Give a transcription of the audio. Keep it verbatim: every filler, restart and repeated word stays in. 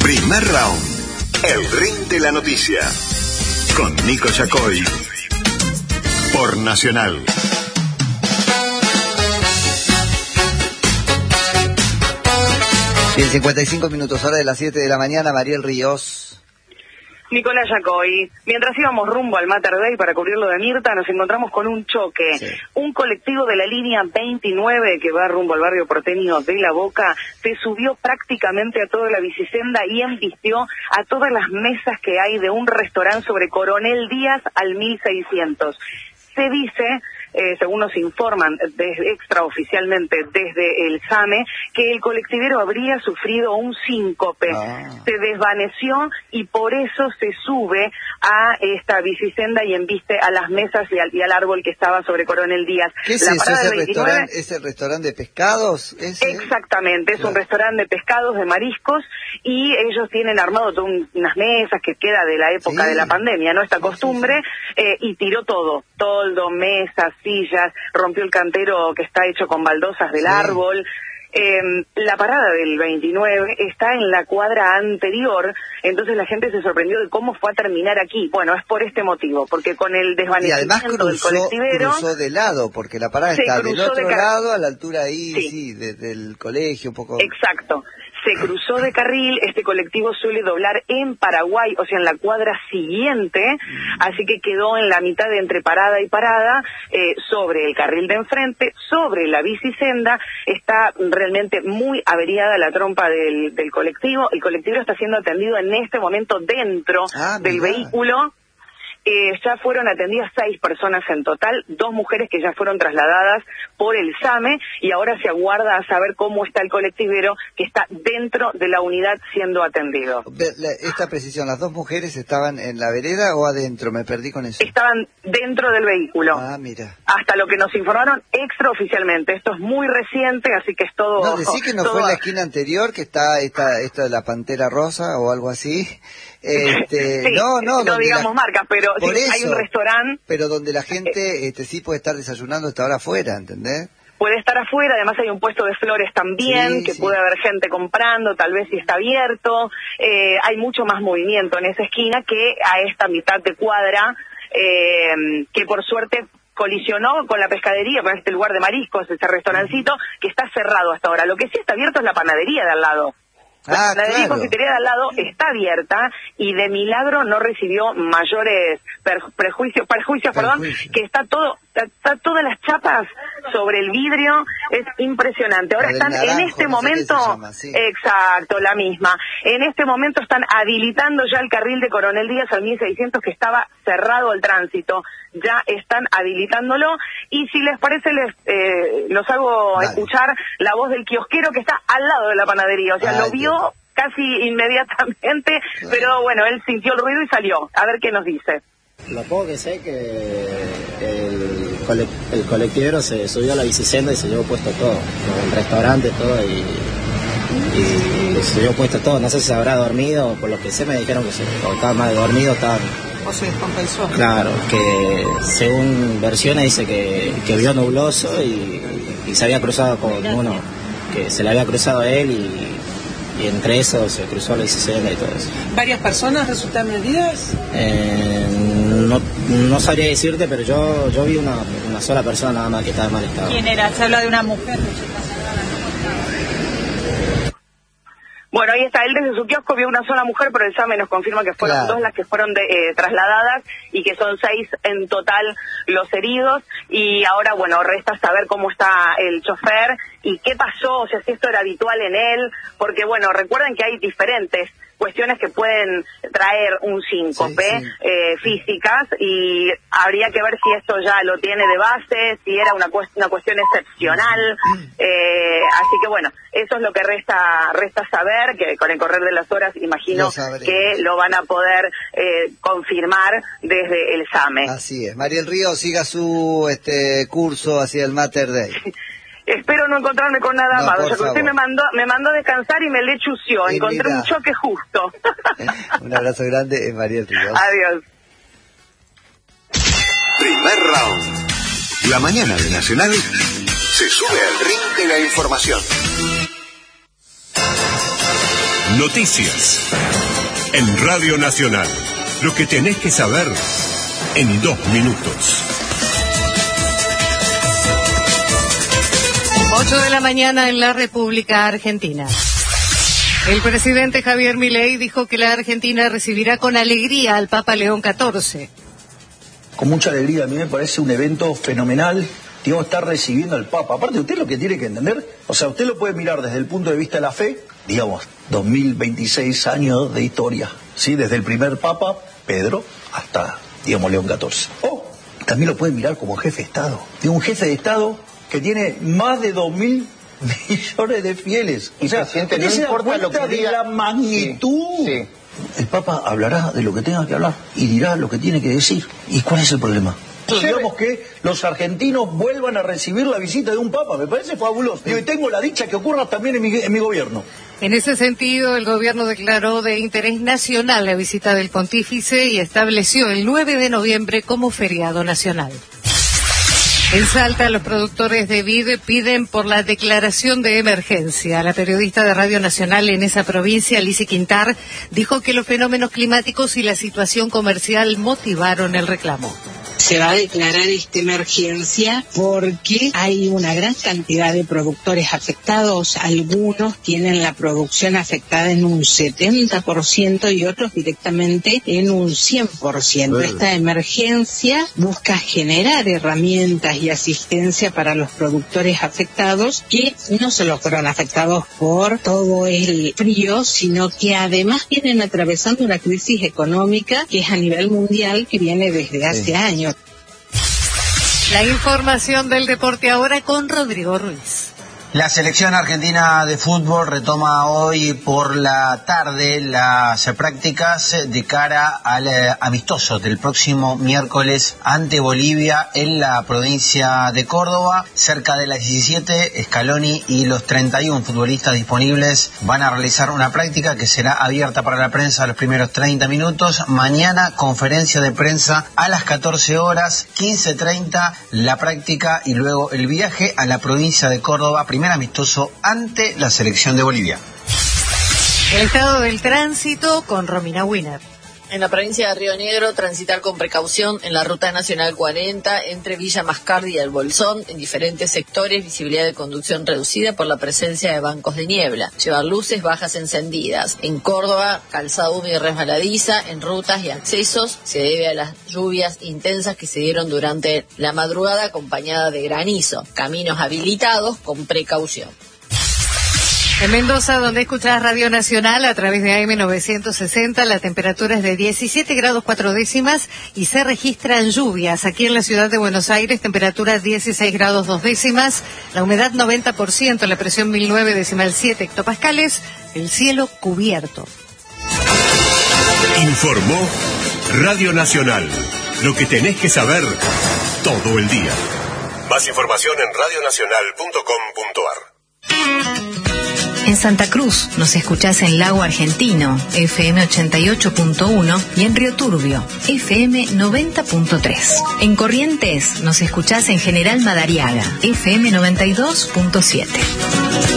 Primer round. El ring de la noticia. Con Nico Yacoy. Por Nacional. Bien, cincuenta y cinco minutos, hora de las siete de la mañana. Mariel Ríos. Nicolás Yacoy. Mientras íbamos rumbo al Mater Dei para cubrirlo de Mirta, nos encontramos con un choque. Sí. Un colectivo de la línea veintinueve que va rumbo al barrio porteño de La Boca se subió prácticamente a toda la bicisenda y embistió a todas las mesas que hay de un restaurante sobre Coronel Díaz al mil seiscientos. Se dice, eh, según nos informan desde, extraoficialmente desde el SAME, que el colectivero habría sufrido un síncope. Ah. Se desvaneció y por eso se sube a esta bicisenda y embiste a las mesas y al, y al árbol que estaba sobre Coronel Díaz. ¿Qué es La eso? ¿Es el, restaurante, ¿Es el restaurante de pescados? ¿Ese? Exactamente, es claro. Un restaurante de pescados, de mariscos, y ellos tienen armado todas unas mesas que queda de la época sí. de la pandemia, ¿no? Esta costumbre, sí, sí, sí. Eh, y tiró todo, toldo, mesas, sillas, rompió el cantero que está hecho con baldosas del sí. árbol. Eh, la parada del veintinueve está en la cuadra anterior, entonces la gente se sorprendió de cómo fue a terminar aquí. Bueno, es por este motivo, porque con el desvanecimiento cruzó, del colectivero... cruzó de lado, porque la parada está del otro de lado, a la altura ahí, sí, sí de, del colegio, un poco... Exacto. Se cruzó de carril, este colectivo suele doblar en Paraguay, o sea, en la cuadra siguiente, así que quedó en la mitad de entre parada y parada, eh, sobre el carril de enfrente, sobre la bicisenda. Está realmente muy averiada la trompa del, del colectivo. El colectivo está siendo atendido en este momento dentro ah, del vehículo. Eh, ya fueron atendidas seis personas en total, dos mujeres que ya fueron trasladadas por el SAME y ahora se aguarda a saber cómo está el colectivero que está dentro de la unidad siendo atendido. Esta precisión, ¿las dos mujeres estaban en la vereda o adentro? Me perdí con eso. Estaban dentro del vehículo. Ah, mira. Hasta lo que nos informaron extraoficialmente. Esto es muy reciente, así que es todo... No, decí que no todo... fue en la esquina anterior, que está esta, esta de la Pantera Rosa o algo así. Este, sí, no, no, no digamos la, marcas, pero sí, eso, hay un restaurante. Pero donde la gente este, sí puede estar desayunando hasta ahora afuera, ¿entendés? Puede estar afuera, además hay un puesto de flores también, sí, que sí. puede haber gente comprando, tal vez si está abierto. Eh, hay mucho más movimiento en esa esquina que a esta mitad de cuadra, eh, que por suerte colisionó con la pescadería, con este lugar de mariscos, ese restaurancito, que está cerrado hasta ahora. Lo que sí está abierto es la panadería de al lado. Ah, la de claro. la confitería de al lado está abierta y de milagro no recibió mayores per, prejuicios, perjuicios, perdón, que está todo, está, está todas las chapas sobre el vidrio, es impresionante. Ahora están naranjo, en este no momento, sé llama, sí. exacto, la misma. En este momento están habilitando ya el carril de Coronel Díaz al mil seiscientos que estaba cerrado al tránsito. Ya están habilitándolo y si les parece les eh, los hago Dale. escuchar la voz del kiosquero que está al lado de la panadería, o sea, Ay, lo vio Dios. casi inmediatamente, claro. pero bueno, él sintió el ruido y salió. A ver qué nos dice. Lo poco que sé que el, cole, el colectivero se subió a la bicisenda y se llevó puesto todo, el restaurante, todo, y, y se llevó puesto todo. No sé si se habrá dormido, por lo que sé me dijeron que se estaba más dormido, estaba... ¿O se descompensó? Claro, que según versiones dice que, que vio nubloso y, y se había cruzado con uno, que se le había cruzado a él y, y entre eso se cruzó la bicisenda y todo eso. ¿Varias personas resultaron heridas? Eh, no, no sabría decirte, pero yo yo vi una, una sola persona nada más que estaba en mal estado. ¿Quién era? Se habla de una mujer. Bueno, ahí está, él desde su kiosco vio una sola mujer, pero el SAME nos confirma que fueron claro. dos las que fueron de, eh, trasladadas y que son seis en total los heridos. Y ahora, bueno, resta saber cómo está el chofer y qué pasó, o sea, si esto era habitual en él, porque, bueno, recuerden que hay diferentes cuestiones que pueden traer un síncope sí, sí. Eh, físicas y habría que ver si esto ya lo tiene de base, si era una, cuest- una cuestión excepcional, eh, así que bueno, eso es lo que resta resta saber, que con el correr de las horas imagino que lo van a poder eh, confirmar desde el SAME. Así es. Mariel Ríos, siga su este curso hacia el Mater Dei. Espero no encontrarme con nada no, más. O sea, que favor. usted me mandó, me mandó a descansar y me lechució. Y Encontré mira. un choque justo. Un abrazo grande, Mariel Ríos. Adiós. Primer round. La mañana de Nacional se sube al ring de la información. Noticias. En Radio Nacional. Lo que tenés que saber en dos minutos. ocho de la mañana en la República Argentina. El presidente Javier Milei dijo que la Argentina recibirá con alegría al Papa León catorce. Con mucha alegría, a mí me parece un evento fenomenal, digamos, estar recibiendo al Papa. Aparte, usted lo que tiene que entender, o sea, usted lo puede mirar desde el punto de vista de la fe, digamos, dos mil veintiséis años de historia, ¿sí? Desde el primer Papa, Pedro, hasta, digamos, León catorce. O también lo puede mirar como jefe de Estado. Tiene un jefe de Estado que tiene más de dos mil millones de fieles. Y o sea, presidente, no importa lo que diga, de la magnitud. Sí, sí. El Papa hablará de lo que tenga que hablar y dirá lo que tiene que decir. ¿Y cuál es el problema? Digamos que los argentinos vuelvan a recibir la visita de un Papa, me parece fabuloso. Y hoy tengo la dicha que ocurra también en mi, en mi gobierno. En ese sentido, el gobierno declaró de interés nacional la visita del pontífice y estableció el nueve de noviembre como feriado nacional. En Salta, los productores de vid piden por la declaración de emergencia. La periodista de Radio Nacional en esa provincia, Lizy Quintar, dijo que los fenómenos climáticos y la situación comercial motivaron el reclamo. Se va a declarar esta emergencia porque hay una gran cantidad de productores afectados. Algunos tienen la producción afectada en un setenta por ciento y otros directamente en un cien por ciento. Bueno. Esta emergencia busca generar herramientas y asistencia para los productores afectados que no solo fueron afectados por todo el frío, sino que además vienen atravesando una crisis económica que es a nivel mundial, que viene desde hace sí. años. La información del deporte ahora con Rodrigo Ruiz. La selección argentina de fútbol retoma hoy por la tarde las prácticas de cara al amistoso del próximo miércoles ante Bolivia en la provincia de Córdoba. Cerca de las diecisiete, Scaloni y los treinta y uno futbolistas disponibles van a realizar una práctica que será abierta para la prensa los primeros treinta minutos. Mañana, conferencia de prensa a las catorce horas, quince treinta, la práctica y luego el viaje a la provincia de Córdoba, primer amistoso ante la selección de Bolivia. El estado del tránsito con Romina Wiener. En la provincia de Río Negro, transitar con precaución en la ruta nacional cuarenta entre Villa Mascardi y El Bolsón. En diferentes sectores, visibilidad de conducción reducida por la presencia de bancos de niebla. Llevar luces bajas encendidas. En Córdoba, calzada húmeda y resbaladiza en rutas y accesos. Se debe a las lluvias intensas que se dieron durante la madrugada acompañada de granizo. Caminos habilitados con precaución. En Mendoza, donde escuchás Radio Nacional a través de A M novecientos sesenta, la temperatura es de diecisiete grados cuatro décimas y se registran lluvias. Aquí en la ciudad de Buenos Aires, temperatura dieciséis grados dos décimas, la humedad noventa por ciento, la presión mil nueve decimal siete hectopascales, el cielo cubierto. Informó Radio Nacional. Lo que tenés que saber todo el día. Más información en radio nacional punto com punto a r. En Santa Cruz nos escuchás en Lago Argentino, F M ochenta y ocho punto uno, y en Río Turbio, F M noventa punto tres. En Corrientes nos escuchás en General Madariaga, F M noventa y dos punto siete.